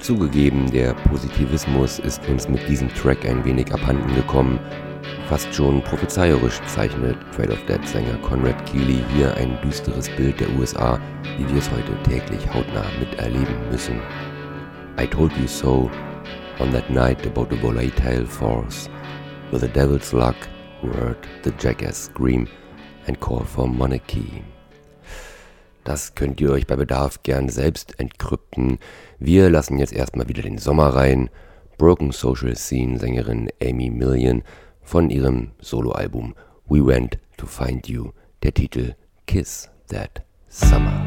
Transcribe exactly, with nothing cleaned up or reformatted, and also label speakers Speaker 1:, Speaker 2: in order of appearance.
Speaker 1: Zugegeben, der Positivismus ist uns mit diesem Track ein wenig abhanden gekommen. Fast schon prophezeierisch zeichnet Trade of Dead-Sänger Conrad Keely hier ein düsteres Bild der U S A, wie wir es heute täglich hautnah miterleben müssen. I told you so on that night about the volatile force, with the devil's luck, who heard the jackass scream and call for monarchy. Das könnt ihr euch bei Bedarf gern selbst entkrypten. Wir lassen jetzt erstmal wieder den Sommer rein. Broken Social Scene Sängerin Amy Million von ihrem Soloalbum We Went to Find You, der Titel Kiss That Summer.